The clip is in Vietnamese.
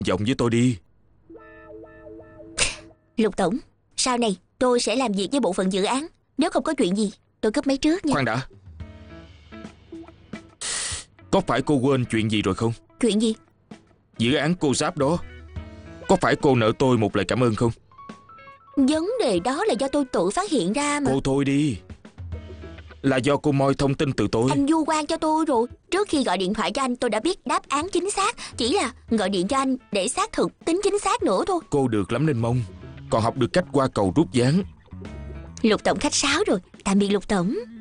giọng với tôi đi. Lục tổng, sau này tôi sẽ làm việc với bộ phận dự án. Nếu không có chuyện gì, tôi cúp máy trước nha. Khoan đã. Có phải cô quên chuyện gì rồi không? Chuyện gì? Dự án cô Giáp đó. Có phải cô nợ tôi một lời cảm ơn không? Vấn đề đó là do tôi tự phát hiện ra mà. Cô thôi đi. Là do cô moi thông tin từ tôi. Anh vu oan cho tôi rồi. Trước khi gọi điện thoại cho anh tôi đã biết đáp án chính xác. Chỉ là gọi điện cho anh để xác thực tính chính xác nữa thôi. Cô được lắm nên mong. Còn học được cách qua cầu rút ván. Lục tổng khách sáo rồi. Tạm biệt Lục tổng.